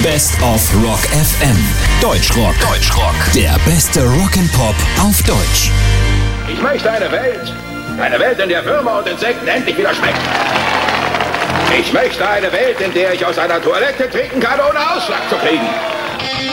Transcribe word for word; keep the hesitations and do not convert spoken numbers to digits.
Best of Rock F M. Deutschrock. Deutschrock. Der beste Rock'n'Pop auf Deutsch. Ich möchte eine Welt, eine Welt, in der Würmer und Insekten endlich wieder schmecken. Ich möchte eine Welt, in der ich aus einer Toilette trinken kann, ohne Ausschlag zu kriegen.